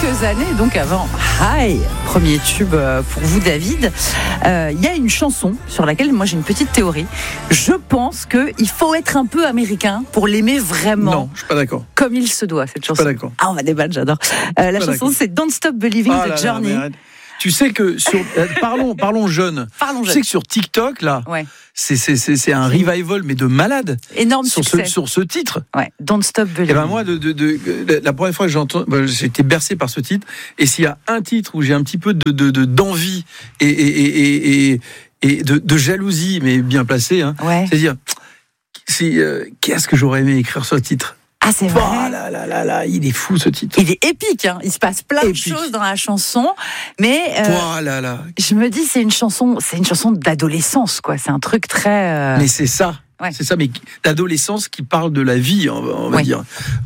quelques années, donc avant Hi, premier tube pour vous David, il y a une chanson sur laquelle moi j'ai une petite théorie. Je pense qu'il faut être un peu américain pour l'aimer vraiment. Non, je suis pas d'accord. Comme il se doit, cette chanson. Je suis pas d'accord. Ah, on va débattre, j'adore. La chanson d'accord. c'est Don't Stop Believing Ah de là là, Journey. Tu sais que sur parlons jeunes. Parlons Tu jeune. sais que sur TikTok là, Ouais. c'est un revival mais de malade Énorme sur succès. ce titre. Ouais, Don't Stop Et Believing. ben moi, la première fois que j'entends, j'ai été bercé par ce titre. Et s'il y a un titre où j'ai un petit peu d'envie et de jalousie, mais bien placé, hein, Ouais. c'est-à-dire, qu'est-ce que j'aurais aimé écrire ce titre. Ah, c'est vrai. Oh là là, il est fou ce titre. Il est épique, hein. Il se passe plein de choses dans la chanson, mais Oh là là. je me dis c'est une chanson d'adolescence, quoi. C'est un truc très. Mais c'est ça. Ouais. C'est ça, mais d'adolescence qui parle de la vie, on va Ouais. dire,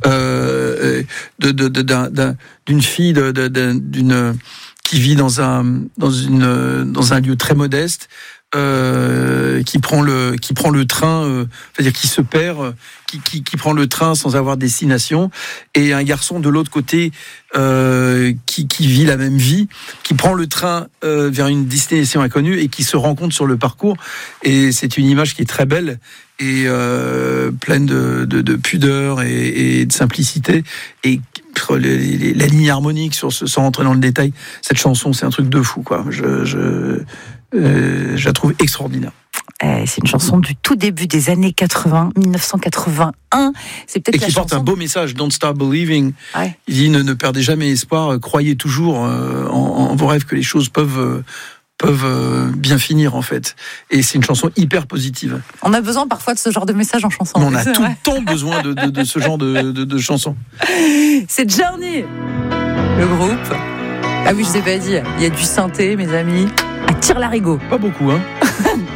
d'une fille, qui vit dans un lieu très modeste, qui prend le train, c'est-à-dire qui se perd, qui prend le train sans avoir destination, et un garçon de l'autre côté qui vit la même vie, qui prend le train vers une destination inconnue et qui se rencontre sur le parcours. Et c'est une image qui est très belle et pleine de pudeur et de simplicité. Et la ligne harmonique sans rentrer dans le détail, cette chanson, c'est un truc de fou, quoi. Je la trouve extraordinaire. C'est une chanson du tout début des années 80, 1981. C'est peut-être et qui porte un beau message, Don't Stop Believing. Ouais. Il dit ne perdez jamais espoir, croyez toujours en vos rêves que les choses peuvent bien finir en fait. Et c'est une chanson hyper positive. On a besoin parfois de ce genre de message en chanson. On a C'est tout vrai. le temps besoin de ce genre de chansons. C'est Journey, le groupe. Ah oui, je vous ai pas dit, il y a du synthé, mes amis. À tire-larigot. Pas beaucoup, hein.